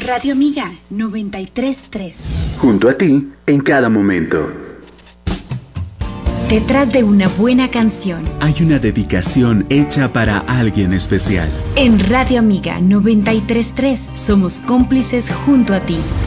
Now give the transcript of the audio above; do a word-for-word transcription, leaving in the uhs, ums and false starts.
Radio Amiga noventa y tres punto tres. Junto a ti en cada momento. Detrás de una buena canción hay una dedicación hecha para alguien especial. En Radio Amiga noventa y tres punto tres somos cómplices junto a ti.